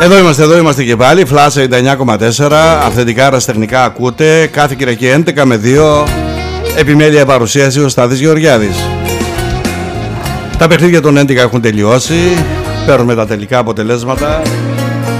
Εδώ είμαστε και πάλι. Flash 99,4. Αυθεντικά αεραστεχνικά ακούτε. Κάθε Κυριακή 11 με 2. Επιμέλεια παρουσίαση ο Στάθης Γεωργιάδης. Τα παιχνίδια των 11 έχουν τελειώσει. Παίρνουμε τα τελικά αποτελέσματα.